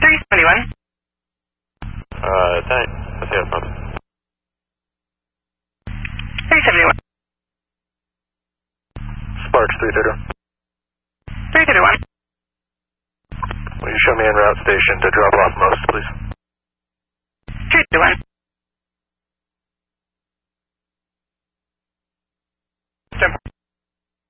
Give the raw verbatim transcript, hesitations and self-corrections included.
three seventy-one. Uh, tight. Let's see how it smells. three seventy-one. Sparks three thirty-one. three thirty-one. Will you show me en route station to drop off most, please? three thirty-one.